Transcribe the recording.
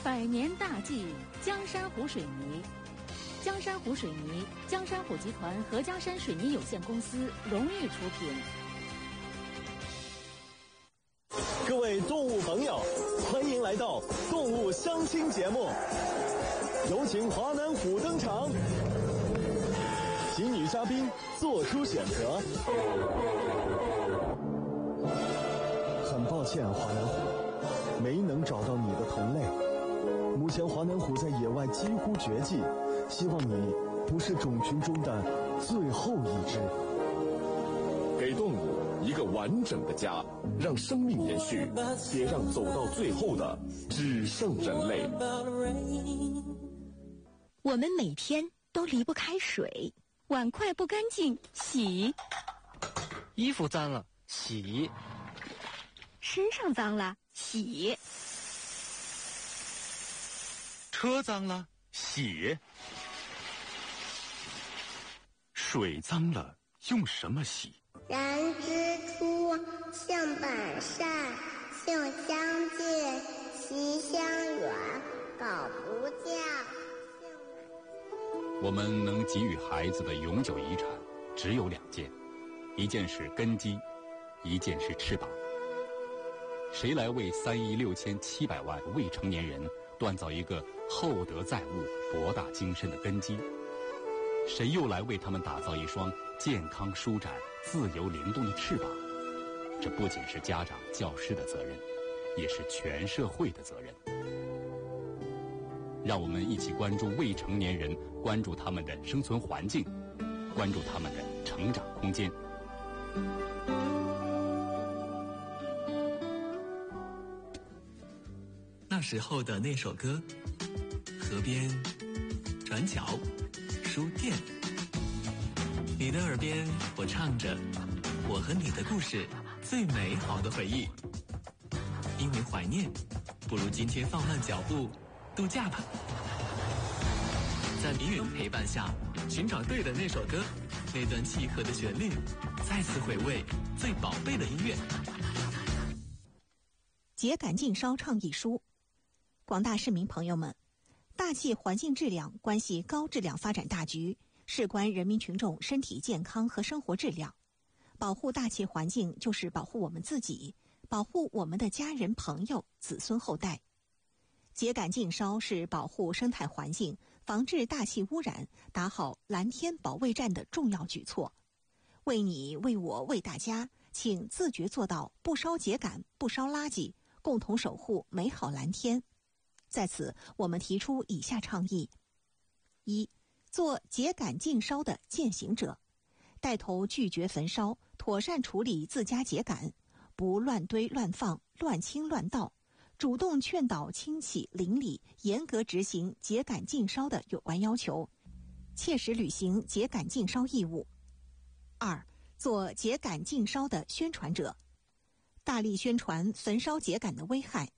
百年大计，江山湖水泥。江山湖水泥，江山湖集团合江山水泥有限公司荣誉出品。 各位动物朋友，欢迎来到动物相亲节目，有请华南虎登场，请女嘉宾做出选择。很抱歉，华南虎，没能找到你的同类。目前华南虎在野外几乎绝迹，希望你不是种群中的最后一只。 给动物一个完整的家，让生命延续，别让走到最后的只剩人类。 我们每天都离不开水，碗筷不干净洗， 衣服脏了洗， 身上脏了洗， 车脏了洗，水脏了用什么洗？ 人之初，性本善，性相近，习相远，苟不教。 我们能给予孩子的永久遗产只有2件，一件是根基，一件是翅膀。谁来为3亿6700万未成年人锻造一个厚德载物、博大精深的根基？谁又来为他们打造一双健康舒展、自由灵动的翅膀？这不仅是家长、教师的责任，也是全社会的责任。让我们一起关注未成年人，关注他们的生存环境，关注他们的成长空间。 那时候的那首歌，河边、转角、书店，你的耳边我唱着我和你的故事，最美好的回忆。因为怀念，不如今天放慢脚步度假吧。在迷云陪伴下，寻找对的那首歌，那段契合的旋律，再次回味最宝贝的音乐。 秸秆禁烧倡议书。广大市民朋友们，大气环境质量关系高质量发展大局，事关人民群众身体健康和生活质量。保护大气环境就是保护我们自己，保护我们的家人、朋友、子孙后代。秸秆禁烧是保护生态环境、防治大气污染、打好蓝天保卫战的重要举措。为你、为我、为大家，请自觉做到不烧秸秆、不烧垃圾，共同守护美好蓝天。在此，我们提出以下倡议：一、做秸秆禁烧的践行者，带头拒绝焚烧，妥善处理自家秸秆，不乱堆乱放、乱倾乱倒，主动劝导亲戚邻里严格执行秸秆禁烧的有关要求，切实履行秸秆禁烧义务。二、做秸秆禁烧的宣传者，大力宣传焚烧秸秆的危害，